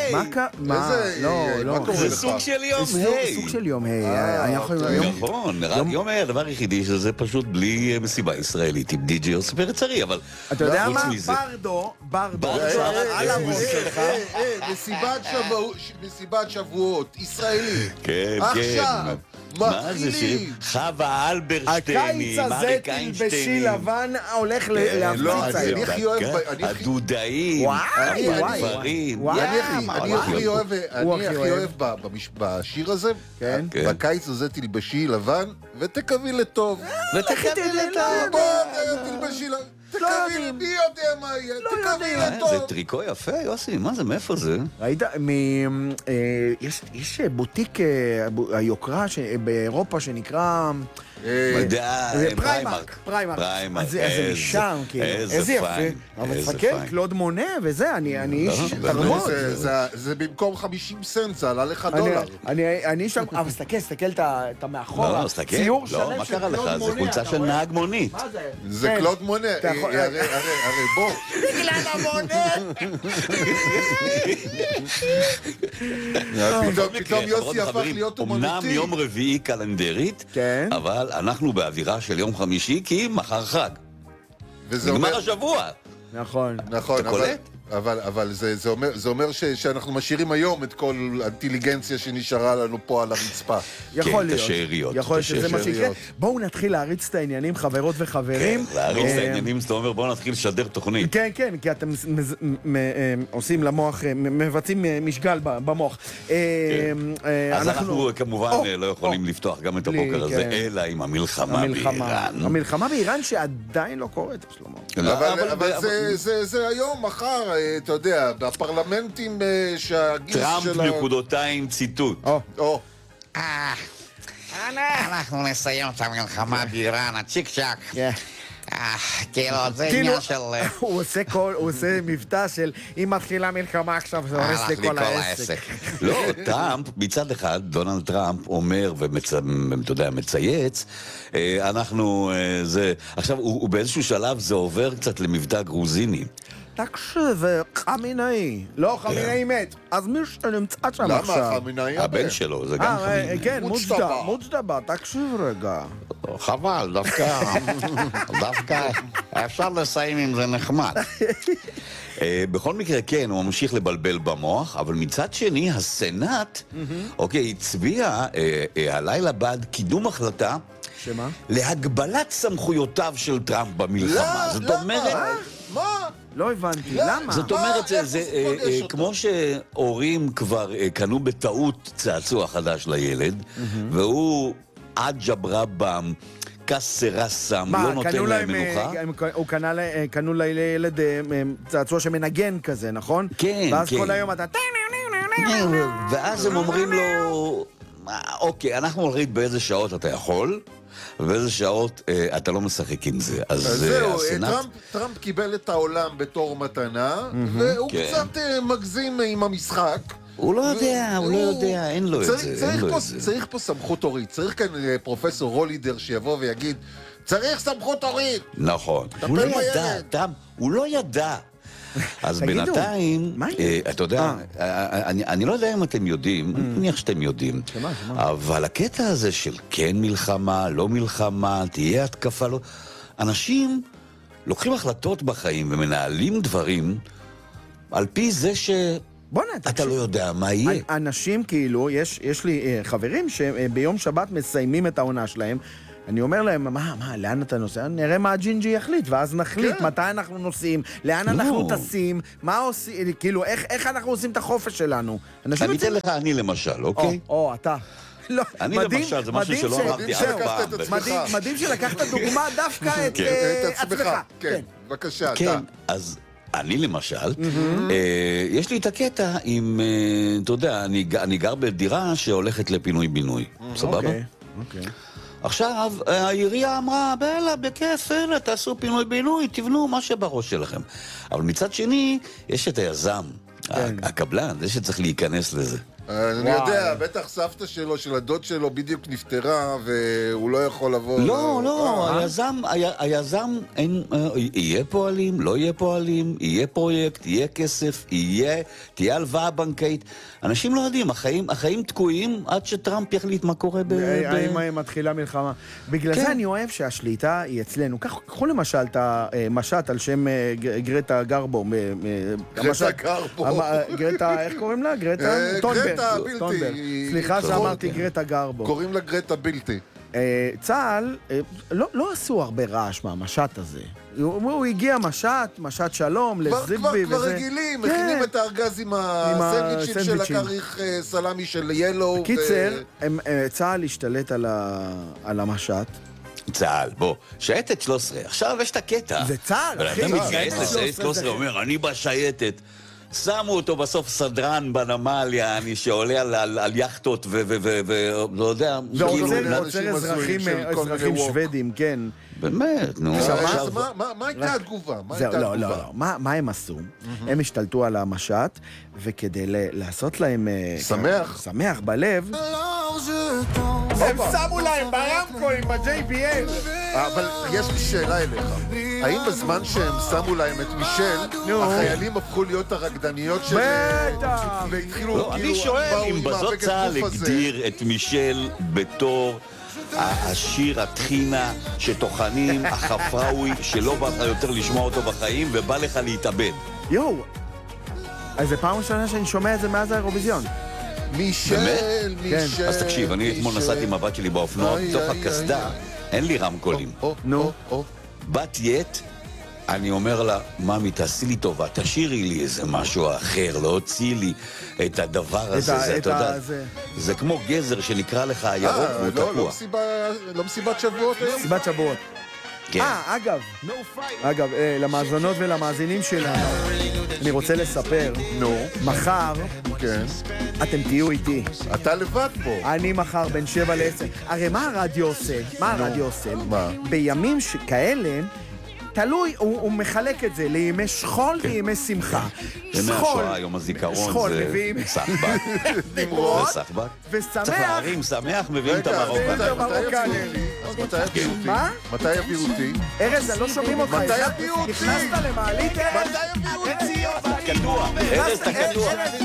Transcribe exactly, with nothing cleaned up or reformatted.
מה קרה? מה? לא, לא. זה סוג של יום היי. סוג של יום היי. נכון, רק יום היי, הדבר היחידי שזה פשוט בלי מסיבה ישראלית עם די-ג'יי יוסי פרץ ארי, אבל אתה יודע מה? ברדו, ברדו, על הראש שלך. מסיבת שבועות, ישראלי. כן, עכשיו, מתחילים. חווה אלברשטייני, הקיץ הזה תלבשי לבן הולך להפציץ היום. הדודאים, הדברים. אני הכי אוהב בשיר הזה, בקיץ הזה תלבשי לבן ותקווי לטוב. ותקווי לטוב. תלבשי לבן. תקווי, מי יודע מה יהיה, תקווי לטוב. זה טריקו יפה, יוסי, מה זה, מאיפה זה? ראית, יש בוטיק היוקרה באירופה שנקרא פריימרק. פריימרק. אז זה משם, איזה יפה. אבל תפקד, קלוד מונה וזה, אני איש תרמוד. זה במקום חמישים סנט, זה עלה לך דולר. אני שם, אבל סתכל, סתכל את המאחורה. לא, לא, סתכל. לא, מה קרה לך? זה חולצה של נהג מונית. מה זה? זה קלוד מונה. הרי, הרי, בוא. בגלל המונה. פתאום יוסי הפך להיות אומנותי. אמנם יום רביעי קלנדרית, אבל אנחנו באווירה של יום חמישי, כי מחר חג. נגמר השבוע. נכון. נכון. אתה קולט? אבל, אבל זה, זה אומר, זה אומר ש, שאנחנו משאירים היום את כל האינטליגנציה שנשארה לנו פה על הרצפה. יכול כן, להיות. תשאריות. יכול להיות שזה מה שיקרה. בואו נתחיל להריץ את העניינים, חברות וחברים. כן, להריץ את העניינים, זאת אומרת, בואו נתחיל לשדר תוכנית. כן, כן, כי אתם עושים למוח, מבצעים משגל במוח. אז אנחנו כמובן לא יכולים לפתוח גם את הבוקר הזה, אלא עם המלחמה באיראן. המלחמה באיראן שעדיין לא קורית, שלמה. אבל זה היום, מחר, אתה יודע, בפרלמנטים שהגיס של... טראמפ נקודותיים ציטוט. או. אנחנו נסיים את המלחמה באיראן, הצ'יק צ'אק. כאילו, זה עניין של... הוא עושה כל, הוא עושה מבטא של אם מתחילה מלחמה עכשיו, זה הורס לי כל העסק. לא, טראמפ, מצד אחד, דונלד טראמפ אומר, ואתה יודע, מצייץ, אנחנו, זה... עכשיו, הוא באיזשהו שלב זה עובר קצת למבטא גרוזיני. תקשיב, חמינאי. לא, חמינאי מת. אז מי שנמצא שם עכשיו? למה חמינאי? הבן שלו, זה גם חמינאי. כן, מוג'דבה, מוג'דבה, תקשיב רגע. חבל, דווקא, דווקא, אפשר לסיים עם זה נחמד. בכל מקרה, כן, הוא ממשיך לבלבל במוח, אבל מצד שני, הסנאט, אוקיי, הצביע הלילה בעד קידום החלטה, שמה? להגבלת סמכויותיו של טראמפ במלחמה. זאת אומרת... מה? לא הבנתי, למה? זאת אומרת, זה כמו שהורים כבר קנו בטעות צעצוע חדש לילד, והוא עג'ב רבם, קסר רסם, לא נותן להם מנוחה. הוא קנו לילד צעצוע שמנגן כזה, נכון? כן, כן. ואז כל היום אתה... ואז הם אומרים לו, אוקיי, אנחנו הולכים באיזה שעות אתה יכול, ובאיזה שעות אה, אתה לא משחק עם זה. אז זהו, הסנאט... טראמפ, טראמפ קיבל את העולם בתור מתנה, mm-hmm, והוא כן. קצת אה, מגזים עם המשחק. הוא לא יודע, הוא לא יודע, אין לו צריך, את זה. צריך, אין פה, לו את זה. צריך פה סמכות הורית. צריך כאן פרופסור רולידר שיבוא ויגיד, צריך סמכות הורית. נכון. הוא לא ידע, טראמפ, הוא לא ידע. אז בינתיים, אתה יודע, אני לא יודע אם אתם יודעים, אני מניח שאתם יודעים, אבל הקטע הזה של כן מלחמה, לא מלחמה, תהיה התקפה, לא... אנשים לוקחים החלטות בחיים ומנהלים דברים על פי זה שאתה לא יודע מה יהיה. אנשים כאילו, יש לי חברים שביום שבת מסיימים את העונה שלהם, אני אומר להם, מה, מה, לאן אתה נוסע? נראה מה הג'ינג'י יחליט, ואז נחליט מתי אנחנו נוסעים, לאן אנחנו טסים, מה עושים, כאילו, איך אנחנו עושים את החופש שלנו. אני אתן לך אני למשל, אוקיי? או, אתה. אני למשל, זה משהו שלא אמרתי אף פעם. מדהים שלקחת דוגמה דווקא את עצמך. כן, בבקשה, אתה. אז אני למשל, יש לי את הקטע עם, אתה יודע, אני גר בדירה שהולכת לפינוי-בינוי, סבבה? אוקיי. עכשיו, העירייה אמרה, בלה, בכיף, אלה, תעשו פינוי-בינוי, תבנו מה שבראש שלכם. אבל מצד שני, יש את היזם, הקבלן, זה שצריך להיכנס לזה. אני יודע, בטח סבתא שלו, של הדוד שלו, בדיוק נפטרה, והוא לא יכול לבוא... לא, לא, היזם, היזם, יהיה פועלים, לא יהיה פועלים, יהיה פרויקט, יהיה כסף, יהיה, תהיה הלוואה בנקאית. אנשים לא יודעים, החיים תקועים עד שטראמפ יחליט מה קורה ב... האם מתחילה מלחמה. בגלל זה אני אוהב שהשליטה היא אצלנו. קחו למשל את המשט על שם גרטה גרבו. גרטה גרבו. גרטה, איך קוראים לה? גרטה? טונברג. בלתי. סליחה שאמרתי גרטה גרבו. קוראים לה גרטה בלתי. צה"ל לא עשו הרבה רעש מהמשט הזה. הוא הגיע משט, משט שלום, לזיגבי כבר רגילים, מכינים את הארגז עם הסנדוויצ'ים של הכריך סלמי של ילו. קיצר, צה"ל השתלט על המשט. צה"ל, בוא, שייטת שלוש עשרה, עכשיו יש את הקטע. זה צה"ל, אחי. אתה מתגייס לשייטת שלוש עשרה, אומר, אני בשייטת. שמו אותו בסוף סדרן בנמל, יעני, שעולה על, על, על יחטות ו... ו... ו... ו... לא יודע... ועוצר אזרחים שוודים, כן. באמת, נו. עכשיו, מה הייתה התגובה? לא, לא, לא. מה הם עשו? הם השתלטו על המשט, וכדי לעשות להם... שמח. שמח בלב... הם שמו להם ברמקולים, ב-ג'יי בי אל. אבל יש לי שאלה אליך. האם בזמן שהם שמו להם את מישל, החיילים הפכו להיות הרקדניות שלהם? בטח! לא, אני שואל אם בזאת צה"ל הגדיר את מישל בתור השיר התחינה שטוחנים, החפראוי, שלא בא לך יותר לשמוע אותו בחיים ובא לך להתאבד. יואו, אז זה פעם ראשונה שאני שומע את זה מאז האירוויזיון. מישל, מישל. אז תקשיב, אני אתמול נסעתי עם הבת שלי באופנוע, בתוך הקסדה, אין לי רמקולים. נו. בת ית, אני אומר לה, ממי, תעשי לי טובה, תשאירי לי איזה משהו אחר, להוציא לי את הדבר הזה, אתה יודע. זה כמו גזר שנקרא לך הירוק והוא תקוע. לא מסיבת שבועות היום? מסיבת שבועות. אה, אגב, אגב, למאזונות ולמאזינים שלנו, אני רוצה לספר, מחר, אתם תהיו איתי. אתה לבד פה. אני מחר בין שבע לעשר. הרי מה הרדיו עושה? מה הרדיו עושה? בימים שכאלה, תלוי, הוא מחלק את זה לימי שכול וימי שמחה. ימי השואה, יום הזיכרון, זה סחבק. נמרוד, וסחבק. ושמח. צריך להרים שמח, מביאים את המרוקאים. אז מתי יביאו אותי? מה? מתי יביאו אותי? ארז, אני לא שומעים אותך. מתי יביאו אותי? נכנסת למעלית, ארז? מתי יביאו אותי? אתה קטוע. ארז, אתה קטוע.